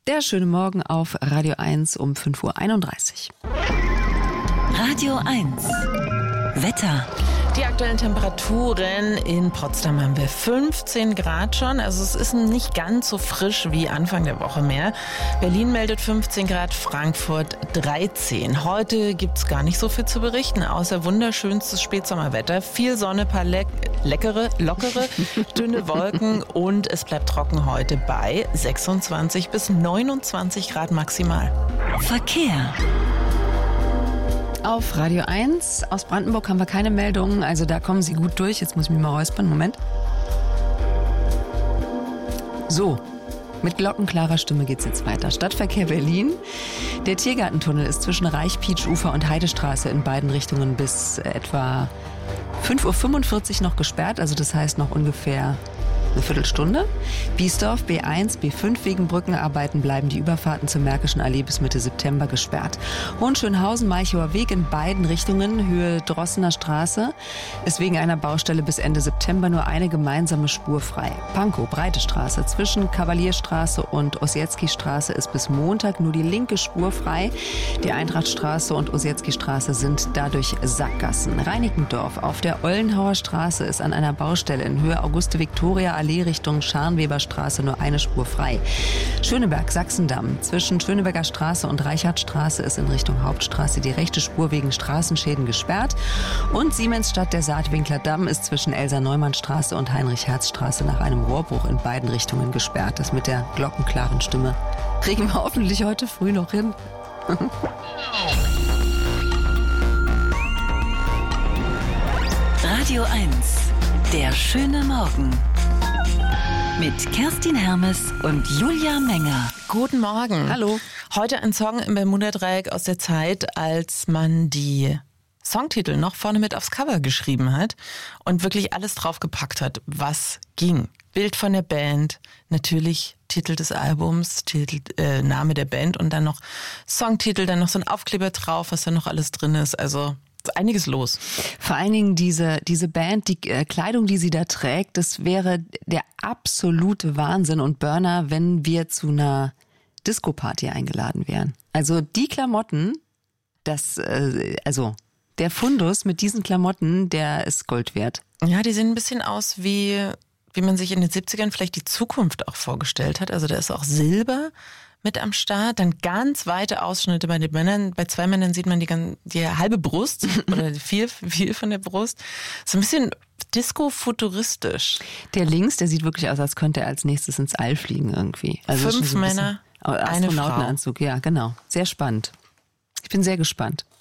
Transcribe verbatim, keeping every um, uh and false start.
Der schöne Morgen auf Radio eins um fünf Uhr einunddreißig. Radio eins. Wetter. Die aktuellen Temperaturen in Potsdam haben wir fünfzehn Grad schon. Also es ist nicht ganz so frisch wie Anfang der Woche mehr. Berlin meldet fünfzehn Grad, Frankfurt dreizehn. Heute gibt es gar nicht so viel zu berichten, außer wunderschönstes Spätsommerwetter. Viel Sonne, paar leck- leckere, lockere, dünne Wolken und es bleibt trocken heute bei sechsundzwanzig bis neunundzwanzig Grad maximal. Verkehr. Auf Radio eins aus Brandenburg haben wir keine Meldungen, also da kommen Sie gut durch. Jetzt muss ich mich mal räuspern, Moment. So, mit glockenklarer Stimme geht's jetzt weiter. Stadtverkehr Berlin. Der Tiergartentunnel ist zwischen Reich-Pietsch-Ufer und Heidestraße in beiden Richtungen bis etwa fünf Uhr fünfundvierzig noch gesperrt, also das heißt noch ungefähr eine Viertelstunde. Biesdorf, B eins, B fünf wegen Brückenarbeiten bleiben die Überfahrten zur Märkischen Allee bis Mitte September gesperrt. Hohenschönhausen, Malchower Weg in beiden Richtungen, Höhe Drossener Straße, ist wegen einer Baustelle bis Ende September nur eine gemeinsame Spur frei. Pankow, Breite Straße, zwischen Kavalierstraße und Ossietzky-Straße ist bis Montag nur die linke Spur frei. Die Eintrachtstraße und Ossietzky-Straße sind dadurch Sackgassen. Reinickendorf auf der Ollenhauer Straße ist an einer Baustelle in Höhe Auguste-Victoria Allee Richtung Scharnweberstraße nur eine Spur frei. Schöneberg, Sachsendamm. Zwischen Schöneberger Straße und Reichardtstraße ist in Richtung Hauptstraße die rechte Spur wegen Straßenschäden gesperrt. Und Siemensstadt, der Saatwinkler Damm, ist zwischen Elsa-Neumann-Straße und Heinrich-Herz-Straße nach einem Rohrbruch in beiden Richtungen gesperrt. Das mit der glockenklaren Stimme kriegen wir hoffentlich heute früh noch hin. Radio eins. Der schöne Morgen. Mit Kerstin Hermes und Julia Menger. Guten Morgen. Hallo. Heute ein Song im Bermuda-Dreieck aus der Zeit, als man die Songtitel noch vorne mit aufs Cover geschrieben hat und wirklich alles draufgepackt hat, was ging. Bild von der Band, natürlich Titel des Albums, Titel, äh, Name der Band und dann noch Songtitel, dann noch so ein Aufkleber drauf, was da noch alles drin ist. Also einiges los. Vor allen Dingen diese, diese Band, die äh, Kleidung, die sie da trägt, das wäre der absolute Wahnsinn und Burner, wenn wir zu einer Disco-Party eingeladen wären. Also die Klamotten, das, äh, also der Fundus mit diesen Klamotten, der ist Gold wert. Ja, die sehen ein bisschen aus wie, wie man sich in den siebzigern vielleicht die Zukunft auch vorgestellt hat. Also da ist auch Silber mit am Start, dann ganz weite Ausschnitte bei den Männern. Bei zwei Männern sieht man die, die halbe Brust oder viel, viel von der Brust. So ein bisschen disco-futuristisch. Der links, der sieht wirklich aus, als könnte er als nächstes ins All fliegen irgendwie. Also Fünf so ein Männer, eine Frau. Astronautenanzug, ja genau. Sehr spannend. Ich bin sehr gespannt.